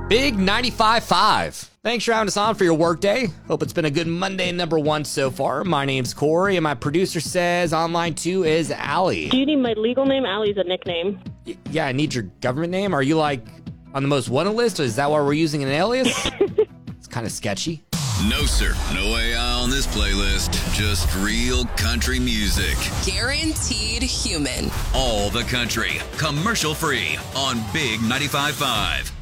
Big 95.5. Thanks for having us on for your workday. Hope it's been a good Monday number one so far. My name's Corey, and my producer says online two is Allie. Do you need my legal name? Allie's a nickname. Yeah, I need your government name. Are you like on the most wanted list? Or is that why we're using an alias? It's kind of sketchy. No, sir. No AI on this playlist. Just real country music. Guaranteed human. All the country. Commercial free on Big 95.5.